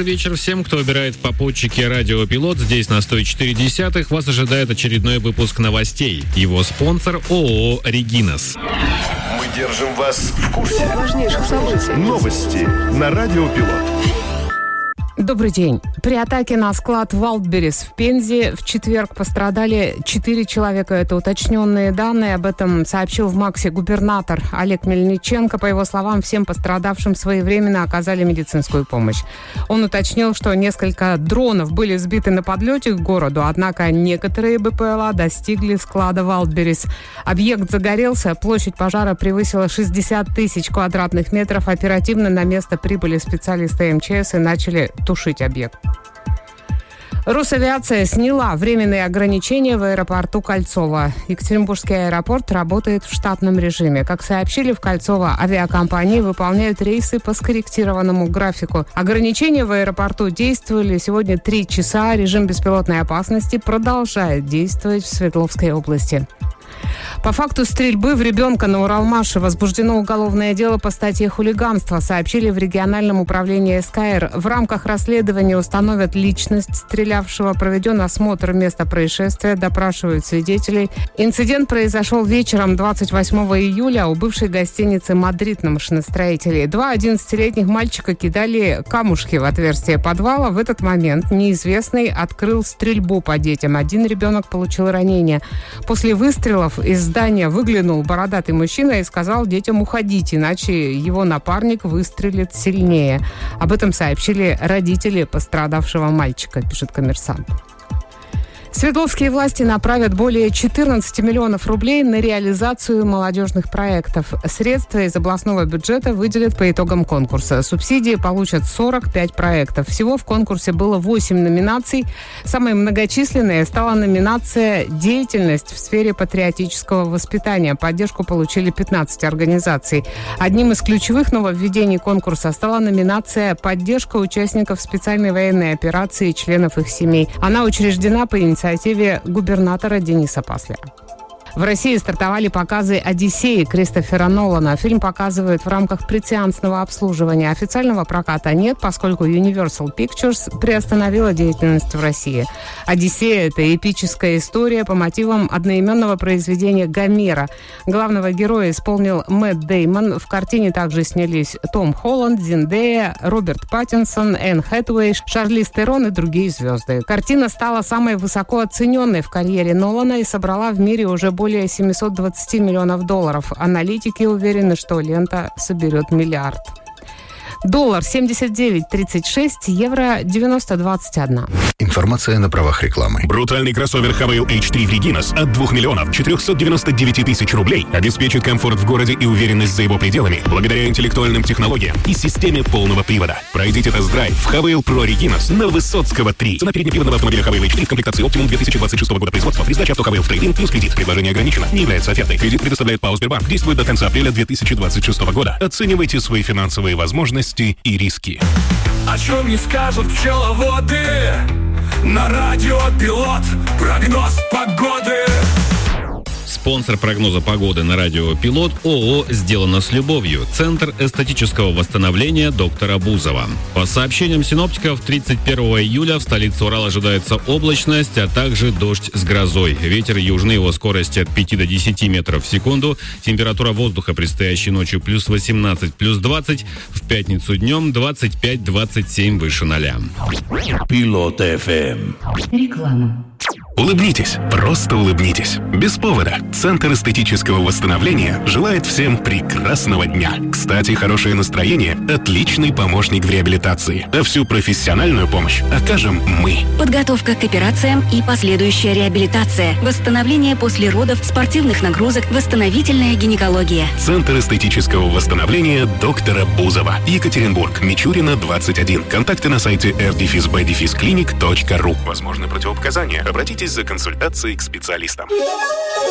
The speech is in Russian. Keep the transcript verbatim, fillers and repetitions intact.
Добрый вечер всем, кто выбирает в попутчике радио «Пилот». Здесь на сто четыре десятых вас ожидает очередной выпуск новостей. Его спонсор ООО «Регинас». Мы держим вас в курсе важнейших событий. Новости на радио «Пилот». Добрый день. При атаке на склад Wildberries в Пензе в четверг пострадали четыре человека. Это уточненные данные. Об этом сообщил в МАКСе губернатор Олег Мельниченко. По его словам, всем пострадавшим своевременно оказали медицинскую помощь. Он уточнил, что несколько дронов были сбиты на подлете к городу, однако некоторые БПЛА достигли склада Wildberries. Объект загорелся, площадь пожара превысила шестьдесят тысяч квадратных метров. Оперативно на место прибыли специалисты МЧС и начали тушить объект. Росавиация сняла временные ограничения в аэропорту Кольцово. Екатеринбургский аэропорт работает в штатном режиме. Как сообщили в Кольцово, авиакомпании выполняют рейсы по скорректированному графику. Ограничения в аэропорту действовали сегодня три часа. Режим беспилотной опасности продолжает действовать в Свердловской области. По факту стрельбы в ребенка на Уралмаше возбуждено уголовное дело по статье «Хулиганство», сообщили в региональном управлении СКР. В рамках расследования установят личность стрелявшего, проведен осмотр места происшествия, допрашивают свидетелей. Инцидент произошел вечером двадцать восьмого июля у бывшей гостиницы «Мадрид» на машиностроителей. Два одиннадцатилетних мальчика кидали камушки в отверстие подвала. В этот момент неизвестный открыл стрельбу по детям. Один ребенок получил ранение. После выстрелов из здания выглянул бородатый мужчина и сказал детям уходить, иначе его напарник выстрелит сильнее. Об этом сообщили родители пострадавшего мальчика, пишет «Коммерсант». Свердловские власти направят более четырнадцать миллионов рублей на реализацию молодежных проектов. Средства из областного бюджета выделят по итогам конкурса. Субсидии получат сорок пять проектов. Всего в конкурсе было восемь номинаций. Самой многочисленной стала номинация «Деятельность в сфере патриотического воспитания». Поддержку получили пятнадцать организаций. Одним из ключевых нововведений конкурса стала номинация «Поддержка участников специальной военной операции и членов их семей». Она учреждена по инициативе инициативе губернатора Дениса Паслера. В России стартовали показы «Одиссеи» Кристофера Нолана. Фильм показывают в рамках предсеансного обслуживания. Официального проката нет, поскольку Universal Pictures приостановила деятельность в России. «Одиссея» — это эпическая история по мотивам одноименного произведения Гомера. Главного героя исполнил Мэтт Дэймон. В картине также снялись Том Холланд, Зендея, Роберт Паттинсон, Энн Хэтэуэй, Шарлиз Терон и другие звезды. Картина стала самой высоко оцененной в карьере Нолана и собрала в мире уже больше более семьсот двадцать миллионов долларов. Аналитики уверены, что лента соберет миллиард. Доллар семьдесят девять тридцать шесть, евро девяносто двадцать один. Информация на правах рекламы. Брутальный кроссовер Хавейл эйч три в Регинас от двух миллионов четырехсот девяносто девять тысяч рублей обеспечит комфорт в городе и уверенность за его пределами благодаря интеллектуальным технологиям и системе полного привода. Пройдите тест-драйв в Хавейл Про Регинас на Высоцкого три. Цена переднеприводного автомобиля Хавейл эйч три в комплектации Optimum две тысячи двадцать шестого года производства. При сдаче авто Хавейл в трейдинг плюс кредит. Предложение ограничено. Не является офертой. Кредит предоставляет ПАО «Сбербанк». Действует до конца апреля две тысячи двадцать шестого года. Оценивайте свои финансовые возможности и риски. О чем не скажут пчеловоды? На радио «Пилот» прогноз погоды. Спонсор прогноза погоды на радио «Пилот» ООО «Сделано с любовью». Центр эстетического восстановления доктора Бузова. По сообщениям синоптиков, тридцать первого июля в столице Урала ожидается облачность, а также дождь с грозой. Ветер южный, его скорость от пяти до десяти метров в секунду. Температура воздуха предстоящей ночью плюс восемнадцать, плюс двадцать. В пятницу днем двадцать пять двадцать семь выше ноля. Пилот эф эм. Реклама. Улыбнитесь, просто улыбнитесь. Без повода. Центр эстетического восстановления желает всем прекрасного дня. Кстати, хорошее настроение – отличный помощник в реабилитации. А всю профессиональную помощь окажем мы. Подготовка к операциям и последующая реабилитация. Восстановление после родов, спортивных нагрузок, восстановительная гинекология. Центр эстетического восстановления доктора Бузова. Екатеринбург, Мичурина, двадцать один. Контакты на сайте эр дефис бэ дефис клиник точка ру. Возможны противопоказания. Обратитесь за консультацией к специалистам.